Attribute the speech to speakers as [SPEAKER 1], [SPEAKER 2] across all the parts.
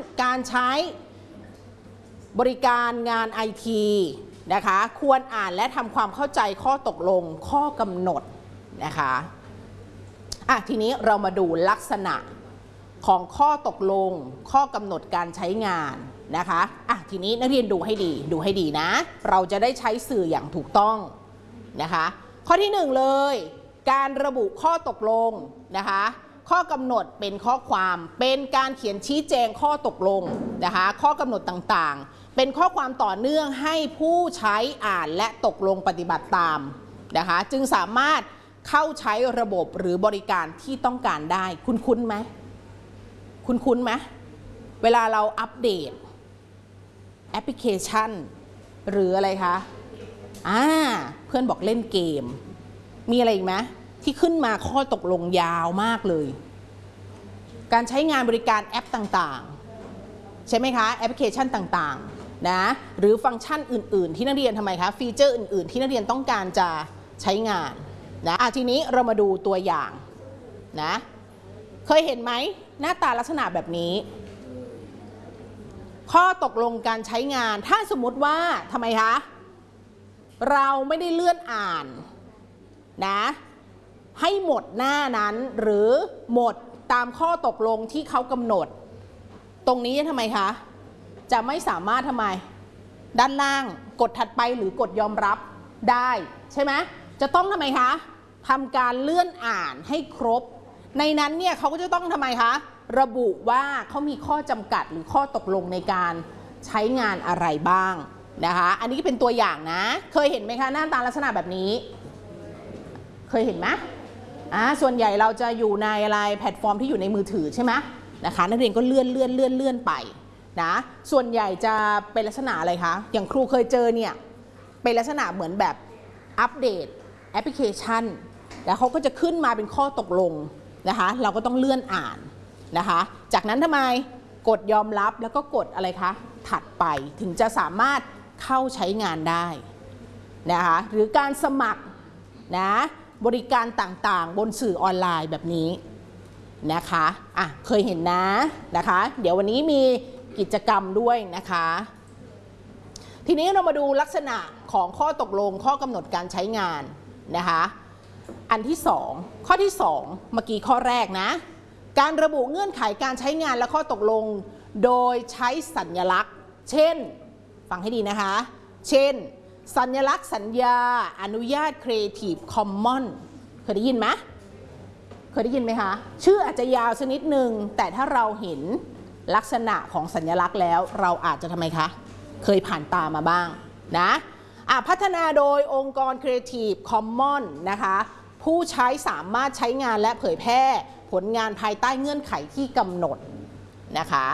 [SPEAKER 1] การใช้บริการงานไอทีนะคะควรอ่านและทำความเข้าใจข้อตกลงข้อกำหนดนะคะทีนี้เรามาดูลักษณะของข้อตกลงข้อกำหนดการใช้งานนะคะทีนี้นักเรียนดูให้ดีนะเราจะได้ใช้สื่ออย่างถูกต้องนะคะข้อที่1เลยการระบุข้อตกลงนะคะข้อกำหนดเป็นข้อความเป็นการเขียนชี้แจงข้อตกลงนะคะข้อกำหนดต่างๆเป็นข้อความต่อเนื่องให้ผู้ใช้อ่านและตกลงปฏิบัติตามนะคะจึงสามารถเข้าใช้ระบบหรือบริการที่ต้องการได้คุ้นไหมเวลาเราอัปเดตแอปพลิเคชันหรืออะไรคะเพื่อนบอกเล่นเกมมีอะไรอีกไหมที่ขึ้นมาข้อตกลงยาวมากเลยการใช้งานบริการแอปต่างๆใช่ไหมคะแอปพลิเคชันต่างๆนะหรือฟังก์ชันอื่นๆที่นักเรียนทำไมคะฟีเจอร์อื่นๆที่นักเรียนต้องการจะใช้งานนะทีนี้เรามาดูตัวอย่างนะเคยเห็นไหมหน้าตาลักษณะแบบนี้ข้อตกลงการใช้งานถ้าสมมุติว่าทำไมคะเราไม่ได้เลื่อนอ่านนะให้หมดหน้านั้นหรือหมดตามข้อตกลงที่เขากำหนดตรงนี้ทำไมคะจะไม่สามารถทำไมด้านล่างกดถัดไปหรือกดยอมรับได้ใช่ไหมจะต้องทำไมคะทำการเลื่อนอ่านให้ครบในนั้นเนี่ยเขาก็จะต้องทำไมคะระบุว่าเขามีข้อจำกัดหรือข้อตกลงในการใช้งานอะไรบ้างนะคะอันนี้เป็นตัวอย่างนะเคยเห็นไหมคะหน้าตาลักษณะแบบนี้เคยเห็นไหมส่วนใหญ่เราจะอยู่ในอะไรแพลตฟอร์มที่อยู่ในมือถือใช่ไหมนะคะนักเรียนก็เลื่อนไปนะส่วนใหญ่จะเป็นลักษณะอะไรคะอย่างครูเคยเจอเนี่ยเป็นลักษณะเหมือนแบบอัปเดตแอปพลิเคชันแล้วเขาก็จะขึ้นมาเป็นข้อตกลงนะคะเราก็ต้องเลื่อนอ่านนะคะจากนั้นทำไมกดยอมรับแล้วก็กดอะไรคะถัดไปถึงจะสามารถเข้าใช้งานได้นะคะหรือการสมัครนะบริการต่างๆบนสื่อออนไลน์แบบนี้นะคะเคยเห็นนะคะเดี๋ยววันนี้มีกิจกรรมด้วยนะคะทีนี้เรามาดูลักษณะของข้อตกลงข้อกำหนดการใช้งานนะคะอันที่2ข้อที่2เมื่อกี้ข้อแรกนะการระบุเงื่อนไขการใช้งานและข้อตกลงโดยใช้สัญลักษณ์เช่นฟังให้ดีนะคะเช่นสัญลักษณ์สัญญาอนุญาต Creative Commons เคยได้ยินไหมคะชื่ออาจจะยาวสักนิดนึงแต่ถ้าเราเห็นลักษณะของสัญลักษณ์แล้วเราอาจจะทำไมคะเคยผ่านตามาบ้างนะพัฒนาโดยองค์กร Creative Commons นะคะผู้ใช้สามารถใช้งานและเผยแพร่ผลงานภายใต้เงื่อนไขที่กำหนดนะคะ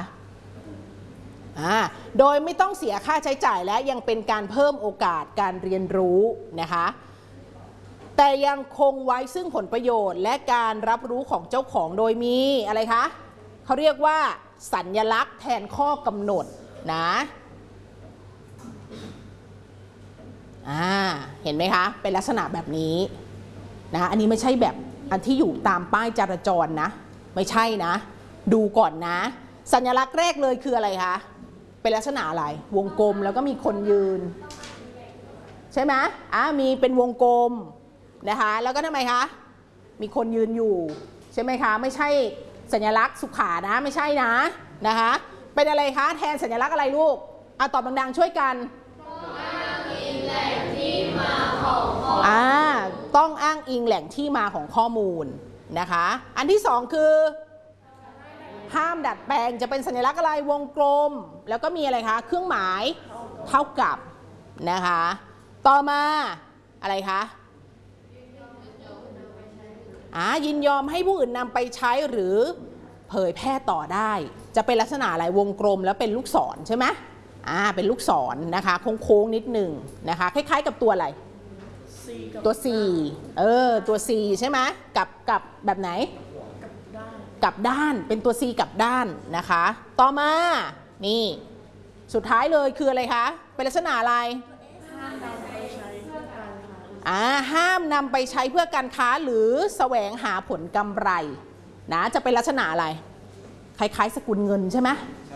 [SPEAKER 1] โดยไม่ต้องเสียค่าใช้จ่ายและยังเป็นการเพิ่มโอกาสการเรียนรู้นะคะแต่ยังคงไว้ซึ่งผลประโยชน์และการรับรู้ของเจ้าของโดยมีอะไรคะเขาเรียกว่าสัญลักษณ์แทนข้อกำหนดนะเห็นไหมคะเป็นลักษณะแบบนี้นะอันนี้ไม่ใช่แบบอันที่อยู่ตามป้ายจราจรนะไม่ใช่นะดูก่อนนะสัญลักษณ์แรกเลยคืออะไรคะเป็นลักษณะอะไรวงกลมแล้วก็มีคนยืนใช่ไหมมีเป็นวงกลมนะคะแล้วก็ทำไมคะมีคนยืนอยู่ใช่ไหมคะไม่ใช่สัญลักษณ์สุขานะไม่ใช่นะคะเป็นอะไรคะแทนสัญลักษณ์อะไรลูกตอบดังๆช่วยกันต้องอ้างอิงแหล่งที่มาของข้อมูลนะคะอันที่2คือห้ามดัดแปลงจะเป็นสัญลักษณ์อะไรวงกลมแล้วก็มีอะไรคะเครื่องหมายเท่ากับนะคะต่อมาอะไรคะยินยอมให้ผู้อื่นนำไปใช้หรือเผยแพร่ต่อได้จะเป็นลักษณะอะไรวงกลมแล้วเป็นลูกศรใช่ไหมเป็นลูกศรนะคะโค้งๆนิดหนึ่งนะคะคล้ายๆกับตัวอะไรตัว C ตัว C ใช่ไหมกับแบบไหนกับด้านเป็นตัว C กับด้านนะคะต่อมานี่สุดท้ายเลยคืออะไรคะเป็นลักษณะอะไรห้ามนำไปใช้เพื่อการค้าหรือแสวงหาผลกำไรนะจะเป็นลักษณะอะไรคล้ายๆสกุลเงินใช่ไหม